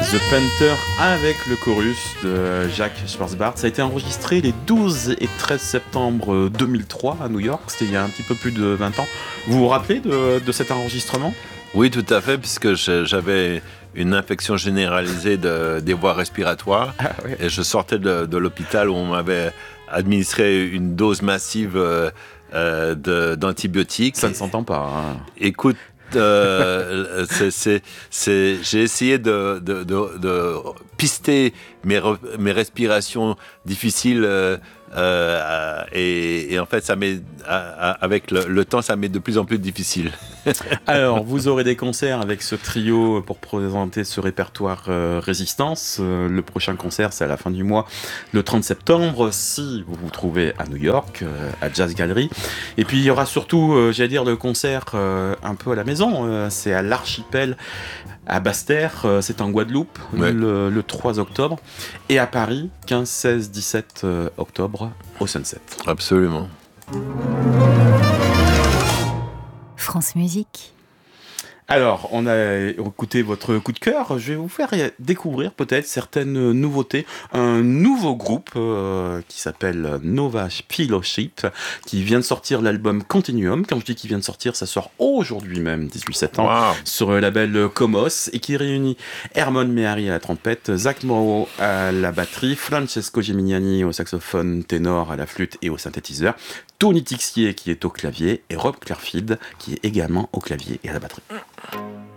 The Painter avec le chorus de Jacques Schwarzbart. Ça a été enregistré les 12 et 13 septembre 2003 à New York, c'était il y a un petit peu plus de 20 ans. Vous vous rappelez de cet enregistrement ? Oui, tout à fait, puisque j'avais une infection généralisée des voies respiratoires. Ah, oui. Et je sortais de l'hôpital où on m'avait administré une dose massive d'antibiotiques. Ça ne s'entend pas. Hein. Écoute, j'ai essayé de pister mes respirations difficiles et en fait, avec le temps, ça m'est de plus en plus difficile. Alors, vous aurez des concerts avec ce trio pour présenter ce répertoire Résistance. Le prochain concert, c'est à la fin du mois, le 30 septembre, si vous vous trouvez à New York, à Jazz Gallery. Et puis, il y aura surtout, le concert un peu à la maison. C'est à l'Archipel, à Basse-Terre, c'est en Guadeloupe, ouais. le 3 octobre. Et à Paris, 15, 16, 17 octobre, au Sunset. Absolument. France Musique. Alors, on a écouté votre coup de cœur. Je vais vous faire découvrir peut-être certaines nouveautés. Un nouveau groupe qui s'appelle Nova Fellowship, qui vient de sortir l'album Continuum. Quand je dis qu'il vient de sortir, ça sort aujourd'hui même, 18 septembre, wow. sur le label Comos, et qui réunit Hermon Mehari à la trompette, Zach Morrow à la batterie, Francesco Gemignani au saxophone ténor, à la flûte et au synthétiseur, Tony Tixier qui est au clavier et Rob Clairfield qui est également au clavier et à la batterie.